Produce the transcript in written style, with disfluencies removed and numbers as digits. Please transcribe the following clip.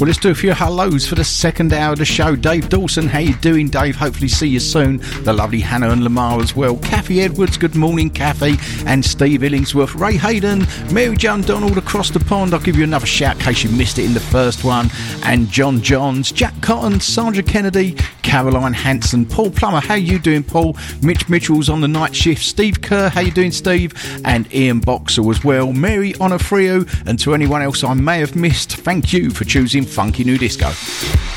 Well, let's do a few hellos for the second hour of the show. Dave Dawson, how you doing, Dave? Hopefully see you soon. The lovely Hannah and Lamar as well. Kathy Edwards, good morning, Kathy. And Steve Illingsworth. Ray Hayden, Mary John Donald across the pond. I'll give you another shout in case you missed it in the first one. And John Johns, Jack Cotton, Sandra Kennedy, Caroline Hanson, Paul Plummer, how you doing, Paul? Mitch Mitchell's on the night shift. Steve Kerr, how you doing, Steve? And Ian Boxer as well. Mary Onofrio, and to anyone else I may have missed, thank you for choosing Funky New Disco.